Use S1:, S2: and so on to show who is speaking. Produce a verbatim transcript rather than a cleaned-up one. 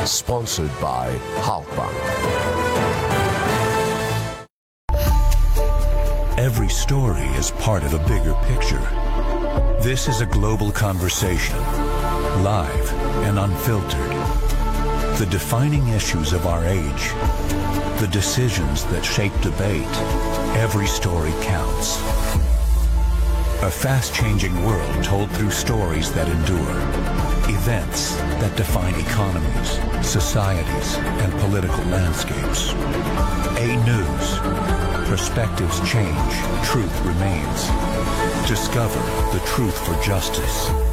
S1: Sponsored by Halkbank.
S2: Every story is part of a bigger picture. This is a global conversation, live and unfiltered. The defining issues of our age, the decisions that shape debate, every story counts. A fast-changing world told through stories that endure. Events that define economies, societies, and political landscapes. A News. Perspectives change, truth remains. Discover the truth for justice.